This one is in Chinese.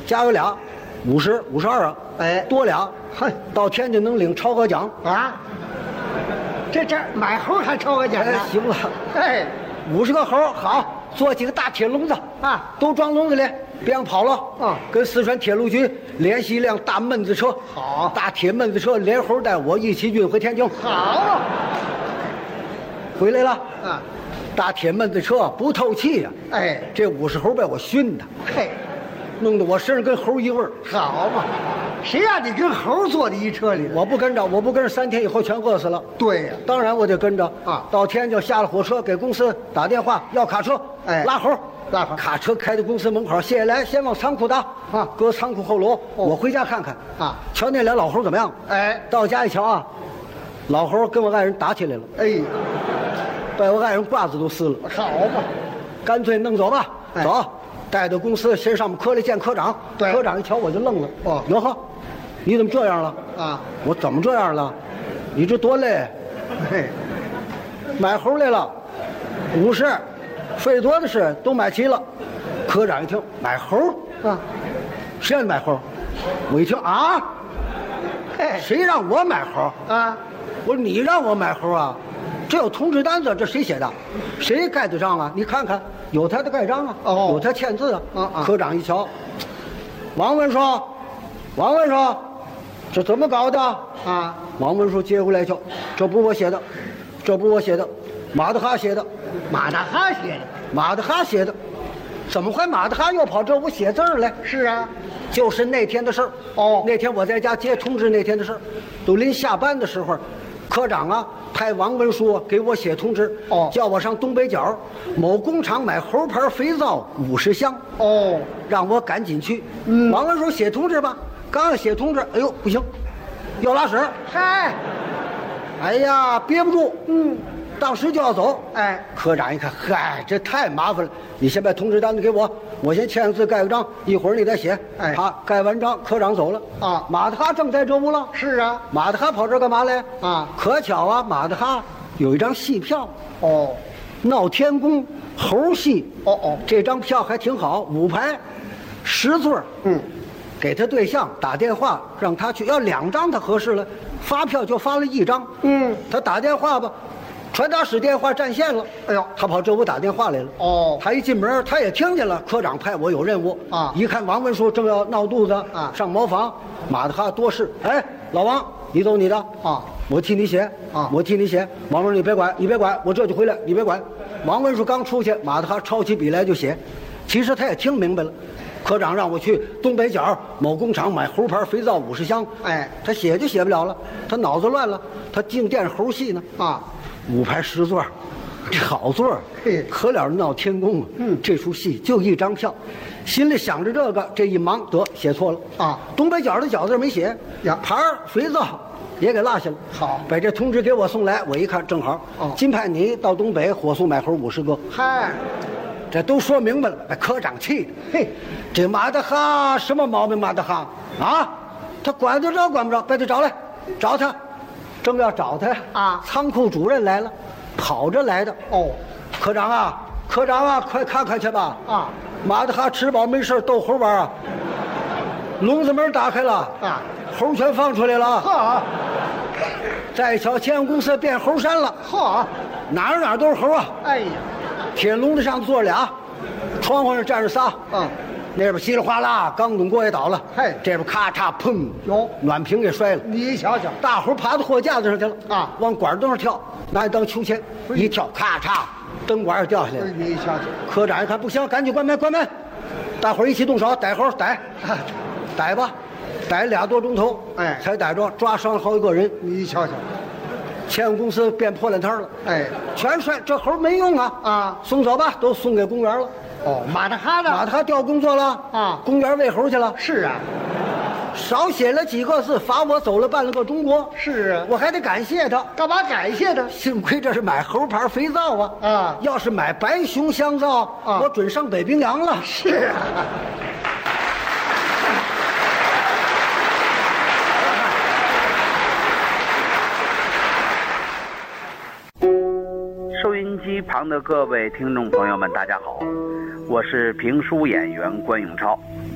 加有俩，50、52啊， 哎多俩， 嗨到天津能领超额奖。 啊，这买猴还超额奖呢？ 行了， 哎 50个猴好，做几个大铁笼子啊， 都装笼子里，别让跑了。跟四川铁路局联系一辆大闷子车， 好， 大铁闷子车连猴带我一起运回天津。 好啊， 回来了啊， 大铁闷子车不透气呀， 哎这50猴被我熏的， 嘿， 弄得我身上跟猴一味儿。 好嘛，谁让你跟猴坐在一车里？ 我不跟着，3天以后全饿死了。 对呀， 当然我得跟着啊。 到天津下了火车，给公司打电话要卡车， 哎拉猴。 拉猴卡车开到公司门口，卸下来先往仓库搭啊， 搁仓库后楼。我回家看看啊， 瞧那俩老猴怎么样？ 哎， 到家一瞧啊，老猴跟我爱人打起来了， 哎， 把我爱人褂子都撕了。 好嘛， 干脆弄走吧， 哎走，带到公司，先上面科里见科长。 对科长一瞧我就愣了。 哦哟呵，你怎么这样了？ 啊， 我怎么这样了？你这多累， 嘿， 买猴来了，50，费多的是，都买齐了。科长一听买猴啊， 谁让你买猴？我一听啊， 嘿， 谁让我买猴？ 啊， 我说你让我买猴啊？这有通知单子，这谁写的？谁盖的章啊？你看看，有他的盖章啊， 哦有他签字啊。 啊科长一瞧，王文说，这怎么搞的？ 啊， 王文书接过来瞧，这不我写的，这不我写的，马德哈写的， 马大哈写的。 马德哈写的，怎么会马德哈又跑这屋写字儿来？ 是啊， 就是那天的事儿。 哦那天我在家接通知那天的事儿，都临下班的时候，科长啊派王文书给我写通知， 哦叫我上东北角某工厂买猴牌肥皂50箱， 哦， 让我赶紧去。 嗯王文书写通知吧，刚要写通知，哎呦不行，要拉屎， 嗨， 哎呀憋不住，当时就要走。 哎， 科长一看，嗨，这太麻烦了，你先把通知单子给我，我先签个字盖个章，一会儿你再写。 哎他盖完章，科长走了啊马德哈正在这屋了。 是啊， 马德哈跑这儿干嘛来？ 啊可巧啊，马德哈有一张戏票， 哦， 闹天宫猴戏。 哦， 这张票还挺好，5排，10座。给他对象打电话让他去，要2张他合适了，发票就发了1张。他打电话吧，传达室电话占线了。 哎呦他跑这屋打电话来了。 哦他一进门他也听见了，科长派我有任务啊一看王文书正要闹肚子啊上茅房，马德哈多事。哎，老王，你走你的啊， 我替你写啊我替你写。王文书你别管，我这就回来，你别管。王文书刚出去，马德哈抄起笔来就写。其实他也听明白了，科长让我去东北角某工厂买猴牌肥皂50箱。 哎， 他写就写不了了，他脑子乱了，他净惦着猴戏呢。 啊 5排10座，这好座儿嘿可了闹天宫啊！这出戏就1张票，心里想着这个，这一忙得写错了啊东北角的角字没写呀牌儿肥皂也给落下了。 好把这通知给我送来，我一看正好， 哦金派你到东北火速买猴50个， 嗨， 这都说明白了，把科长气的。嘿，这马德哈什么毛病？马德哈啊，他管得着管不着？把他找来，找他。正要找他啊仓库主任来了，跑着来的。 哦， 科长啊，快看看去吧！ 啊， 马德哈吃饱没事逗猴玩啊，笼子门打开了啊， 猴全放出来了。 呵再一瞧，千公司变猴山了， 呵， 哪儿都是猴啊！ 哎呀， 铁笼子上坐着俩，窗户上站着仨。那边稀里哗啦，钢桶锅也倒了。 嘿这边咔嚓砰， 哟暖瓶给摔了。 你瞧瞧， 大伙爬到货架子上去了啊往管灯上跳，拿一当秋千，一跳咔嚓，灯管也掉下来了。 你瞧瞧， 科长一看不行，赶紧关门，大伙儿一起动手逮猴，逮吧，逮2多钟头， 哎才逮着，抓伤好几个人。 你瞧瞧， 千公司变破烂摊了， 哎， 全摔，这猴没用啊！ 啊送走吧，都送给公园了。 哦，马大哈呢？ 马德哈调工作了啊公园喂猴去了， 是啊， 少写了几个字，罚我走了半个中国。 是啊， 我还得感谢他， 干嘛感谢他？ 幸亏这是买猴牌肥皂啊！ 啊要是买白熊香皂， 啊我准上北冰洋了。 是啊， 收音机旁的各位听众朋友们，大家好，我是评书演员关永超。